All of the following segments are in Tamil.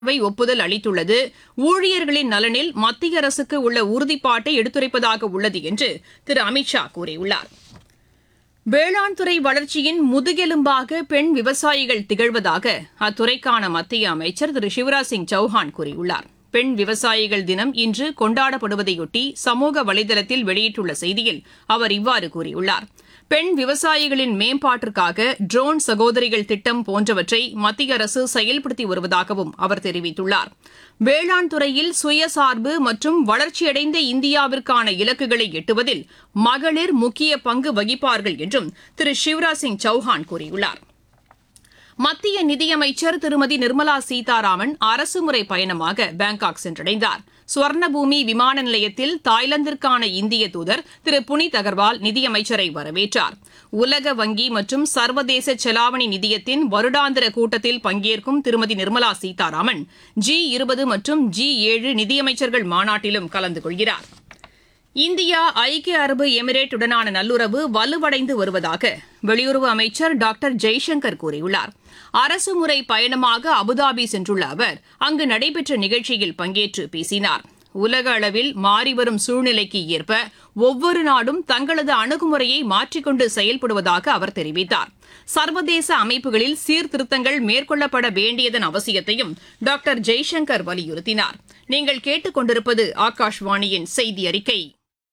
ஒப்புதல் அளித்துள்ளது ஊழியர்களின் நலனில் மத்திய அரசுக்கு உள்ள உறுதிப்பாட்டை எடுத்துரைப்பதாக உள்ளது என்று திரு அமித்ஷா கூறியுள்ளார். வேளாண் துறை வளர்ச்சியின் முதுகெலும்பாக பெண் விவசாயிகள் திகழ்வதாக அத்துறைக்கான மத்திய அமைச்சர் திரு சிவராஜ் சிங் சௌஹான் கூறியுள்ளார். பெண் விவசாயிகள் தினம் இன்று கொண்டாடப்படுவதையொட்டி சமூக வலைதளத்தில் வெளியிட்டுள்ள செய்தியில் அவர் இவ்வாறு கூறியுள்ளார். பெண் விவசாயிகளின் மேம்பாட்டிற்காக ட்ரோன் சகோதரிகள் திட்டம் போன்றவற்றை மத்திய அரசு செயல்படுத்தி வருவதாகவும் அவர் தெரிவித்துள்ளார். வேளாண் துறையில் சுயசார்பு மற்றும் வளர்ச்சியடைந்த இந்தியாவிற்கான இலக்குகளை எட்டுவதில் மகளிர் முக்கிய பங்கு வகிப்பார்கள் என்றும் திரு சிவராஜ் சிங் சௌஹான் கூறியுள்ளார். மத்திய நிதியமைச்சர் திருமதி நிர்மலா சீதாராமன் அரசுமுறை பயணமாக பாங்காக் சென்றடைந்தார். சுவர்ணபூமி விமான நிலையத்தில் தாய்லாந்திற்கான இந்திய தூதர் திரு புனித் அகர்வால் நிதியமைச்சரை வரவேற்றார். உலக வங்கி மற்றும் சர்வதேச செலாவணி நிதியத்தின் வருடாந்திர கூட்டத்தில் பங்கேற்கும் திருமதி நிர்மலா சீதாராமன் G20 மற்றும் G7 நிதியமைச்சர்கள் மாநாட்டிலும் கலந்து கொள்கிறார். இந்தியா ஐக்கிய அரபு எமிரேட் உடனான நல்லுறவு வலுவடைந்து வருவதாக வெளியுறவு அமைச்சர் டாக்டர் ஜெய்சங்கர் கூறியுள்ளார். அரசுமுறை பயணமாக அபுதாபி சென்றுள்ள அவர் அங்கு நடைபெற்ற நிகழ்ச்சியில் பங்கேற்று பேசினார். உலக அளவில் மாறிவரும் சூழ்நிலைக்கு ஏற்ப ஒவ்வொரு நாடும் தங்களது அணுகுமுறையை மாற்றிக்கொண்டு செயல்படுவதாக அவர் தெரிவித்தார். சர்வதேச அமைப்புகளில் சீர்திருத்தங்கள் மேற்கொள்ளப்பட வேண்டியதன் அவசியத்தையும் டாக்டர் ஜெய்சங்கர் வலியுறுத்தினார். நீங்கள் கேட்டுக் கொண்டிருப்பது ஆகாஷ்வாணியின் செய்தி அறிக்கை.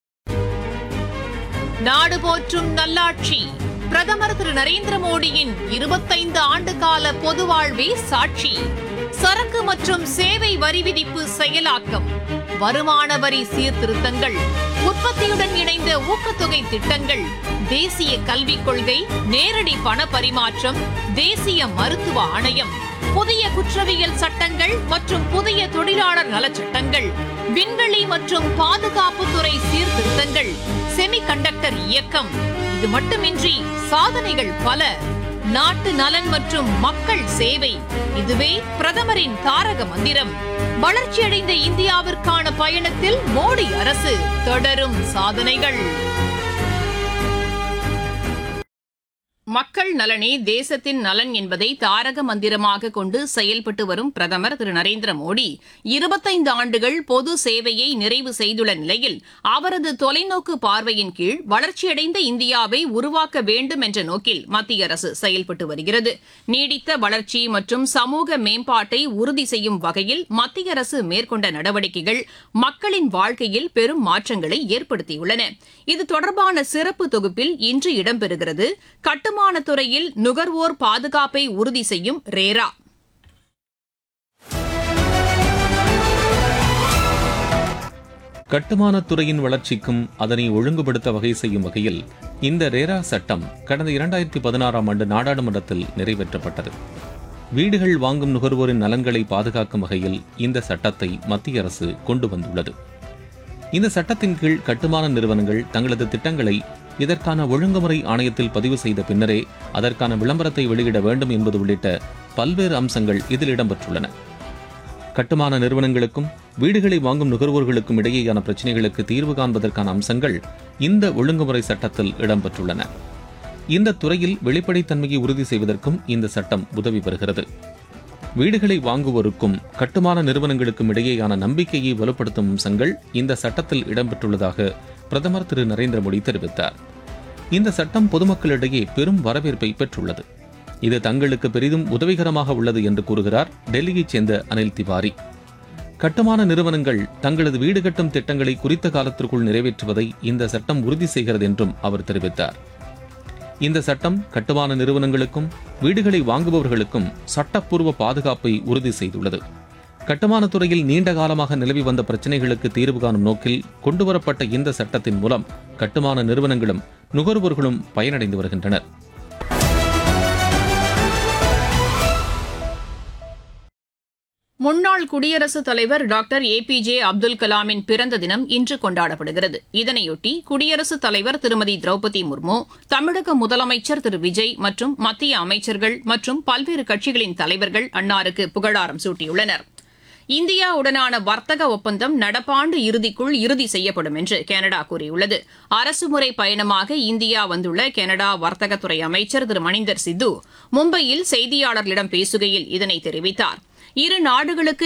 நாடு போற்றும் நல்லாட்சி பிரதமர் திரு நரேந்திர மோடியின் 25 ஆண்டுகால பொது வாழ்வே சாட்சி. சரக்கு மற்றும் சேவை வரி விதிப்பு செயலாக்கம், வருமான வரி சீர்திருத்தங்கள், உற்பத்தியுடன் இணைந்த ஊக்கத்தொகை திட்டங்கள், தேசிய கல்விக் கொள்கை, நேரடி பண பரிமாற்றம், தேசிய மருத்துவ ஆணையம், புதிய குற்றவியல் சட்டங்கள் மற்றும் புதிய தொழிலாளர் நலச்சட்டங்கள், விண்வெளி மற்றும் பாதுகாப்புத்துறை சீர்திருத்தங்கள், செமிகண்டக்டர் இயக்கம். இது மட்டுமின்றி சாதனைகள் பல. நாட்டு நலன் மற்றும் மக்கள் சேவை, இதுவே பிரதமரின் தாரக மந்திரம். வளர்ச்சியடைந்த இந்தியாவிற்கான பயணத்தில் மோடி அரசு தொடரும் சாதனைகள். மக்கள் நலனே தேசத்தின் நலன் என்பதை தாரக மந்திரமாக கொண்டு செயல்பட்டு வரும் பிரதமர் திரு நரேந்திர மோடி 25 ஆண்டுகள் பொது சேவையை நிறைவு செய்துள்ள நிலையில் அவரது தொலைநோக்கு பார்வையின் கீழ் வளர்ச்சியடைந்த இந்தியாவை உருவாக்க வேண்டும் என்ற நோக்கில் மத்திய அரசு செயல்பட்டு வருகிறது. நீடித்த வளர்ச்சி மற்றும் சமூக மேம்பாட்டை உறுதி செய்யும் வகையில் மத்திய அரசு மேற்கொண்ட நடவடிக்கைகள் மக்களின் வாழ்க்கையில் பெரும் மாற்றங்களை ஏற்படுத்தியுள்ளன. இது தொடர்பான சிறப்பு தொகுப்பில் இன்று இடம்பெறுகிறது. கட்டுமான துறையில் நுகர்வோர் பாதுகாப்பை உறுதி செய்யும் ரேரா. கட்டுமானத் துறையின் வளர்ச்சிக்கும் அதனை ஒழுங்குபடுத்த வகை செய்யும் வகையில் இந்த ரேரா சட்டம் கடந்த 2016ஆம் ஆண்டு நாடாளுமன்றத்தில் நிறைவேற்றப்பட்டது. வீடுகள் வாங்கும் நுகர்வோரின் நலன்களை பாதுகாக்கும் வகையில் இந்த சட்டத்தை மத்திய அரசு கொண்டு வந்துள்ளது. இந்த சட்டத்தின் கீழ் கட்டுமான நிறுவனங்கள் தங்களது திட்டங்களை இதற்கான ஒழுங்குமுறை ஆணையத்தில் பதிவு செய்த பின்னரே அதற்கான விளம்பரத்தை வெளியிட வேண்டும் என்பது உள்ளிட்ட பல்வேறு அம்சங்கள் இதில் இடம்பெற்றுள்ளன. கட்டுமான நிறுவனங்களுக்கும் வீடுகளை வாங்கும் நுகர்வோர்களுக்கும் இடையேயான பிரச்சினைகளுக்கு தீர்வு காண்பதற்கான அம்சங்கள் இந்த ஒழுங்குமுறை சட்டத்தில் இடம்பெற்றுள்ளன. இந்த துறையில் வெளிப்படைத்தன்மையை உறுதி செய்வதற்கும் இந்த சட்டம் உதவி பெறுகிறது. வீடுகளை வாங்குவோருக்கும் கட்டுமான நிறுவனங்களுக்கும் இடையேயான நம்பிக்கையை வலுப்படுத்தும் அம்சங்கள் இந்த சட்டத்தில் இடம்பெற்றுள்ளதாக பிரதமர் திரு நரேந்திர மோடி தெரிவித்தார். இந்த சட்டம் பொதுமக்களிடையே பெரும் வரவேற்பை பெற்றுள்ளது. இது தங்களுக்கு பெரிதும் உதவிகரமாக உள்ளது என்று கூறுகிறார் டெல்லியைச் சேர்ந்த அனில் திவாரி. கட்டுமான நிறுவனங்கள் தங்களது வீடு கட்டும் திட்டங்களை குறித்த காலத்திற்குள் நிறைவேற்றுவதை இந்த சட்டம் உறுதி செய்கிறது என்றும் அவர் தெரிவித்தார். இந்த சட்டம் கட்டுமான நிறுவனங்களுக்கும் வீடுகளை வாங்குபவர்களுக்கும் சட்டப்பூர்வ பாதுகாப்பை உறுதி செய்துள்ளது. கட்டுமானத் துறையில் நீண்ட காலமாக நிலவி வந்த பிரச்சினைகளுக்கு தீர்வு காணும் நோக்கில் கொண்டுவரப்பட்ட இந்த சட்டத்தின் மூலம் கட்டுமான நிறுவனங்களும் நுகர்வோர்களும் பயனடைந்து வருகின்றனர். முன்னாள் குடியரசுத் தலைவர் டாக்டர் APJ அப்துல் கலாமின் பிறந்த தினம் இன்று கொண்டாடப்படுகிறது. இதனையொட்டி குடியரசுத் தலைவர் திருமதி திரௌபதி முர்மு, தமிழக முதலமைச்சர் திரு விஜய் மற்றும் மத்திய அமைச்சர்கள் மற்றும் பல்வேறு கட்சிகளின் தலைவர்கள் அன்னாருக்கு புகழாரம் சூட்டியுள்ளனர். இந்தியாவுடனான வர்த்தக ஒப்பந்தம் நடப்பாண்டு இறுதிக்குள் இறுதி செய்யப்படும் என்று கனடா கூறியுள்ளது. அரசுமுறை பயணமாக இந்தியா வந்துள்ள கனடா வர்த்தகத்துறை அமைச்சர் திரு மணிந்தர் சித்து மும்பையில் செய்தியாளர்களிடம் பேசுகையில் இதனை தெரிவித்தார். இரு நாடுகளுக்கு